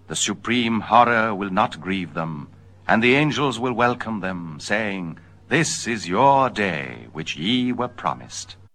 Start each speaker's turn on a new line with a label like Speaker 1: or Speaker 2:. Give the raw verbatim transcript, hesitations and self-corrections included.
Speaker 1: The supreme horror will not grieve them, and the angels will welcome them, saying, This is your day which ye were promised.